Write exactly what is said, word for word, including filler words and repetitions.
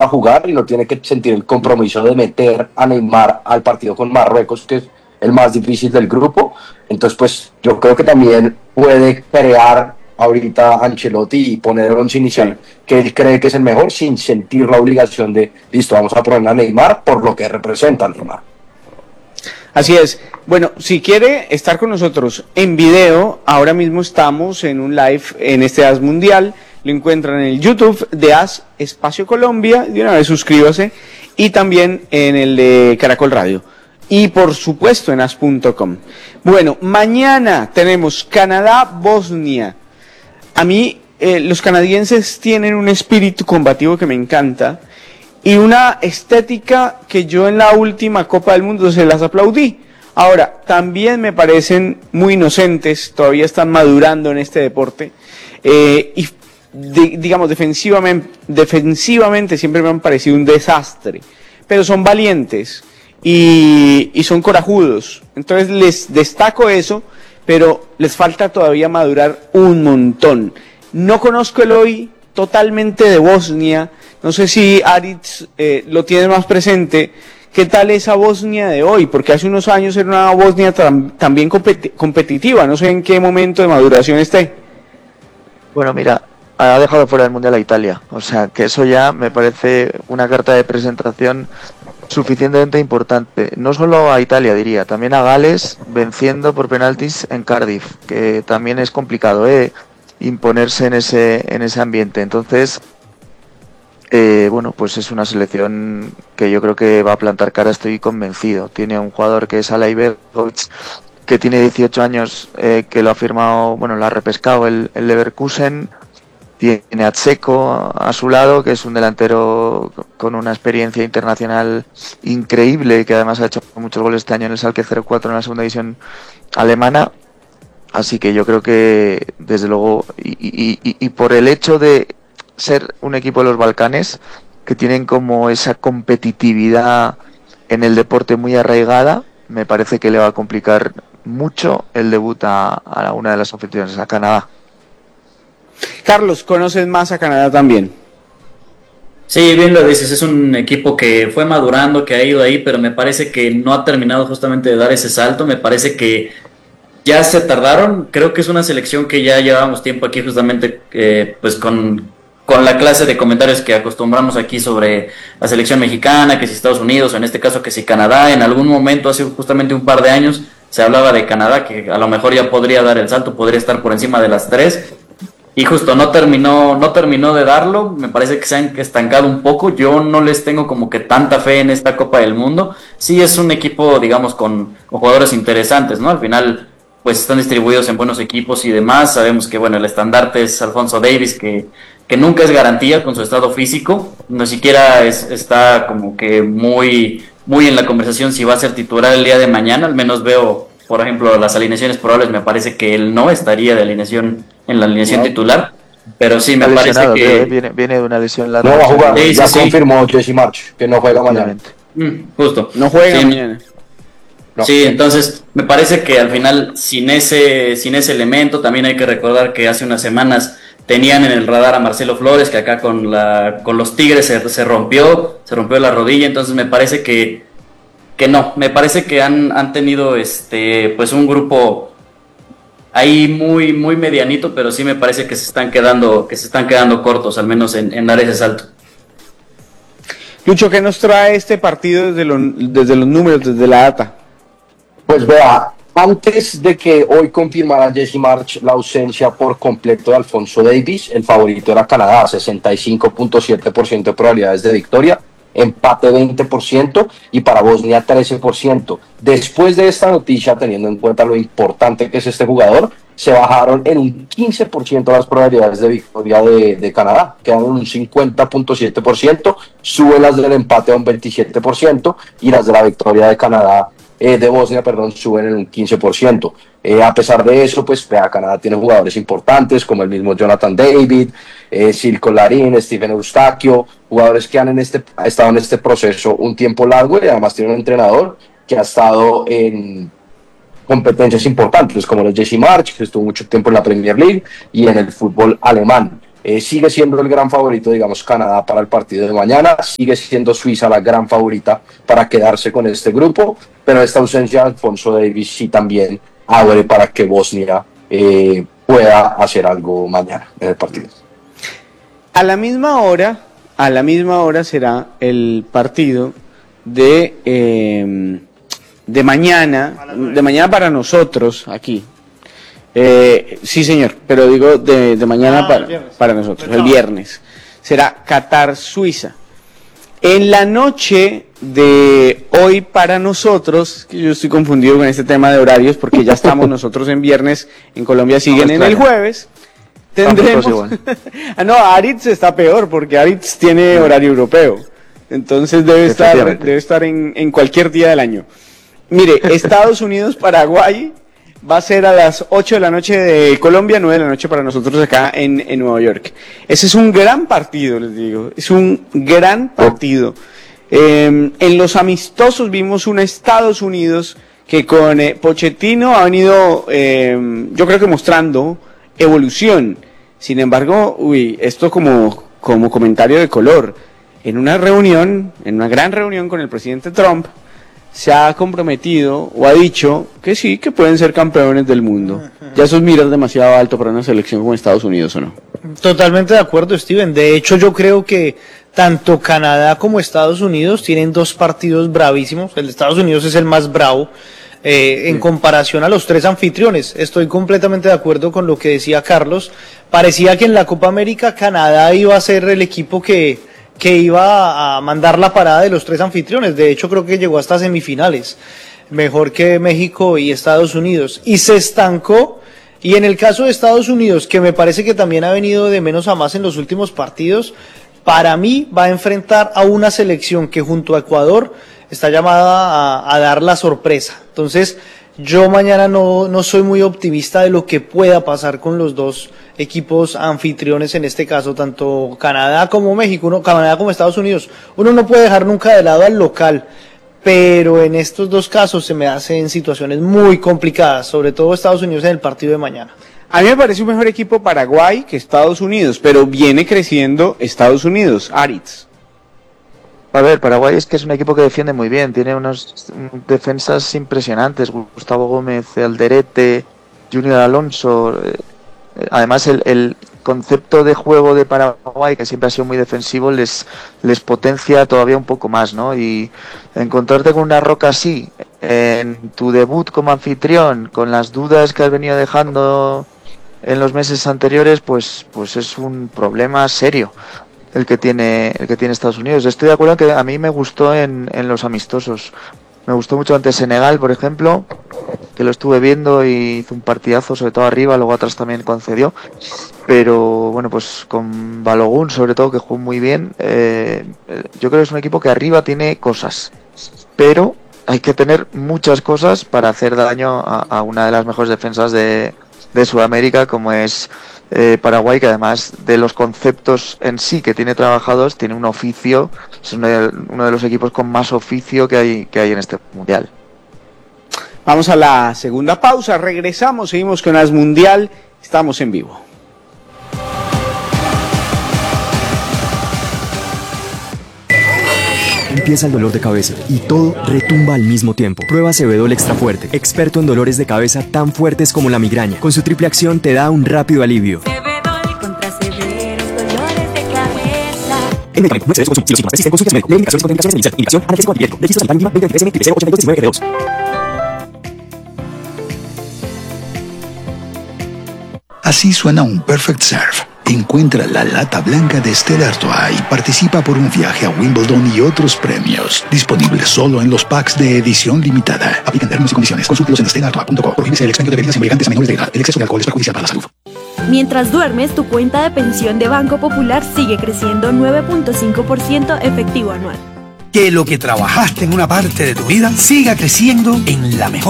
para jugar y no tiene que sentir el compromiso de meter a Neymar al partido con Marruecos, que es el más difícil del grupo. Entonces, pues yo creo que también puede crear ahorita Ancelotti y poner el once inicial que él cree que es el mejor sin sentir la obligación de, listo, vamos a poner a Neymar por lo que representa Neymar. Así es. Bueno, si quiere estar con nosotros en video, ahora mismo estamos en un live en este A S Mundial. Lo encuentran en el YouTube de A S Espacio Colombia. De una vez suscríbase. Y también en el de Caracol Radio. Y por supuesto en A S punto com. Bueno, mañana tenemos Canadá-Bosnia. A mí, eh, los canadienses tienen un espíritu combativo que me encanta. Y una estética que yo en la última Copa del Mundo se las aplaudí. Ahora, también me parecen muy inocentes, todavía están madurando en este deporte. Eh, y, de, digamos, defensivamente, defensivamente siempre me han parecido un desastre. Pero son valientes y, y son corajudos. Entonces les destaco eso, pero les falta todavía madurar un montón. No conozco el hoy totalmente de Bosnia. No sé si Aritz eh, lo tiene más presente. ¿Qué tal esa Bosnia de hoy? Porque hace unos años era una Bosnia tam también competi competitiva. No sé en qué momento de maduración esté. Bueno, mira, ha dejado fuera del Mundial a Italia. O sea, que eso ya me parece una carta de presentación suficientemente importante. No solo a Italia, diría, también a Gales, venciendo por penaltis en Cardiff, que también es complicado, ¿eh? imponerse en ese, en ese ambiente. Entonces... Eh, bueno, pues es una selección que yo creo que va a plantar cara, estoy convencido. Tiene un jugador que es Alay Begovic, que tiene dieciocho años, eh, que lo ha firmado, bueno, lo ha repescado el, el Leverkusen. Tiene a Dzeko a su lado, que es un delantero con una experiencia internacional increíble, que además ha hecho muchos goles este año en el Schalke cero cuatro en la segunda división alemana. Así que yo creo que, desde luego, y, y, y, y por el hecho de ser un equipo de los Balcanes que tienen como esa competitividad en el deporte muy arraigada, me parece que le va a complicar mucho el debut a, a una de las anfitriones, a Canadá. Carlos, ¿conoces más a Canadá también? Sí, bien lo dices, es un equipo que fue madurando, que ha ido ahí, pero me parece que no ha terminado justamente de dar ese salto. Me parece que ya se tardaron. Creo que es una selección que ya llevamos tiempo aquí justamente eh, pues con con la clase de comentarios que acostumbramos aquí sobre la selección mexicana, que si Estados Unidos, o en este caso que si Canadá. En algún momento, hace justamente un par de años, se hablaba de Canadá, que a lo mejor ya podría dar el salto, podría estar por encima de las tres, y justo no terminó, no terminó de darlo. Me parece que se han estancado un poco. Yo no les tengo como que tanta fe en esta Copa del Mundo. Sí es un equipo, digamos, con, con jugadores interesantes, ¿no? Al final, pues están distribuidos en buenos equipos y demás. Sabemos que, bueno, el estandarte es Alphonso Davies, que que nunca es garantía con su estado físico, no siquiera es, está como que muy, muy en la conversación si va a ser titular el día de mañana. Al menos veo, por ejemplo, las alineaciones probables, me parece que él no estaría de alineación en la alineación no. titular, pero sí, me parece que... Viene, viene de una lesión larga. No va a jugar, sí, ya sí, confirmó sí. Jesse March, que no juega mañana. Mm, justo. No juega sí. mañana. No. Sí, entonces me parece que al final, sin ese, sin ese elemento, también hay que recordar que hace unas semanas tenían en el radar a Marcelo Flores, que acá con, la, con los Tigres se, se rompió, se rompió la rodilla. Entonces me parece que, que no, me parece que han, han tenido este pues un grupo ahí muy, muy medianito, pero sí me parece que se están quedando, que se están quedando cortos, al menos en, en dar ese salto. Lucho, ¿qué nos trae este partido desde, lo, desde los números, desde la data? Pues vea, antes de que hoy confirmara Jesse March la ausencia por completo de Alphonso Davies, el favorito era Canadá, sesenta y cinco punto siete por ciento de probabilidades de victoria, empate veinte por ciento y para Bosnia trece por ciento. Después de esta noticia, teniendo en cuenta lo importante que es este jugador, se bajaron en un quince por ciento las probabilidades de victoria de, de Canadá, quedaron en un cincuenta punto siete por ciento, suben las del empate a un veintisiete por ciento y las de la victoria de Canadá Eh, de Bosnia, perdón, suben en un quince por ciento. Eh, a pesar de eso, pues vea, Canadá tiene jugadores importantes como el mismo Jonathan David, eh, Silko Larin, Steven Eustachio, jugadores que han en este, estado en este proceso un tiempo largo y además tiene un entrenador que ha estado en competencias importantes como los Jesse March, que estuvo mucho tiempo en la Premier League y en el fútbol alemán. Eh, sigue siendo el gran favorito, digamos, Canadá para el partido de mañana, sigue siendo Suiza la gran favorita para quedarse con este grupo, pero esta ausencia de Alphonso Davies sí también abre para que Bosnia eh, pueda hacer algo mañana en el partido. A la misma hora, a la misma hora será el partido de, eh, de mañana, de mañana para nosotros aquí. Eh, sí, señor, pero digo de, de mañana ah, para, para nosotros, el viernes. Será Qatar-Suiza. En la noche de hoy para nosotros, que yo estoy confundido con este tema de horarios porque ya estamos nosotros en viernes, en Colombia siguen no, en el jueves, tendremos... ah, no, Aritz está peor porque Aritz tiene horario europeo, entonces debe estar, debe estar en, en cualquier día del año. Mire, Estados Unidos-Paraguay va a ser a las ocho de la noche de Colombia, nueve de la noche para nosotros acá en, en Nueva York. Ese es un gran partido, les digo, es un gran partido. Eh, en los amistosos vimos un Estados Unidos que con eh, Pochettino ha venido, eh, yo creo que mostrando evolución. Sin embargo, uy, esto como, como comentario de color, en una reunión, en una gran reunión con el presidente Trump, se ha comprometido o ha dicho que sí, que pueden ser campeones del mundo. ¿Ya eso es mirar demasiado alto para una selección como Estados Unidos o no? Totalmente de acuerdo, Steven. De hecho, yo creo que tanto Canadá como Estados Unidos tienen dos partidos bravísimos. El de Estados Unidos es el más bravo eh, en sí. comparación a los tres anfitriones. Estoy completamente de acuerdo con lo que decía Carlos. Parecía que en la Copa América Canadá iba a ser el equipo que... que iba a mandar la parada de los tres anfitriones. De hecho, creo que llegó hasta semifinales, mejor que México y Estados Unidos, y se estancó. Y en el caso de Estados Unidos, que me parece que también ha venido de menos a más en los últimos partidos, para mí va a enfrentar a una selección que junto a Ecuador está llamada a, a dar la sorpresa. Entonces, yo mañana no, no soy muy optimista de lo que pueda pasar con los dos equipos anfitriones, en este caso, tanto Canadá como México, uno, Canadá como Estados Unidos. Uno no puede dejar nunca de lado al local, pero en estos dos casos se me hacen situaciones muy complicadas, sobre todo Estados Unidos en el partido de mañana. A mí me parece un mejor equipo Paraguay que Estados Unidos, pero viene creciendo Estados Unidos. Aritz. A ver, Paraguay es que es un equipo que defiende muy bien, tiene unas defensas impresionantes, Gustavo Gómez, Alderete, Junior Alonso. Además, el, el concepto de juego de Paraguay, que siempre ha sido muy defensivo, les, les potencia todavía un poco más, ¿no? Y encontrarte con una roca así, en tu debut como anfitrión, con las dudas que has venido dejando en los meses anteriores, pues, pues es un problema serio el que tiene el que tiene Estados Unidos. Estoy de acuerdo en que a mí me gustó en, en los amistosos. Me gustó mucho ante Senegal, por ejemplo, que lo estuve viendo y hizo un partidazo, sobre todo arriba, luego atrás también concedió. Pero bueno, pues con Balogun, sobre todo, que jugó muy bien, eh, yo creo que es un equipo que arriba tiene cosas, pero hay que tener muchas cosas para hacer daño a, a una de las mejores defensas de, de Sudamérica, como es Eh, Paraguay, que además de los conceptos en sí que tiene trabajados, tiene un oficio, es uno de, uno de los equipos con más oficio que hay, que hay en este mundial. Vamos a la segunda pausa, regresamos, seguimos con As Mundial, estamos en vivo. Empieza el dolor de cabeza y todo retumba al mismo tiempo. Prueba Sebedol Extra Fuerte, experto en dolores de cabeza tan fuertes como la migraña. Con su triple acción te da un rápido alivio. Sebedol contra severos dolores de cabeza. El medicamento no excede su consumo. Si los síntomas persisten, consulte a su médico. Lee indicaciones y contraindicaciones de la indicación. Analgésico antipirético. Registro sanitario mínima veinte M T C ochenta y dos diecinueve G dos. Así suena un Perfect Serve. Encuentra la lata blanca de Stella Artois y participa por un viaje a Wimbledon y otros premios. Disponible solo en los packs de edición limitada. Aplican términos y condiciones. Consúltalos en stella artois punto com. Prohíbese el expendio de bebidas embriagantes a menores de edad. El exceso de alcohol es perjudicial para la salud. Mientras duermes, tu cuenta de pensión de Banco Popular sigue creciendo nueve punto cinco por ciento efectivo anual. Que lo que trabajaste en una parte de tu vida siga creciendo en la mejor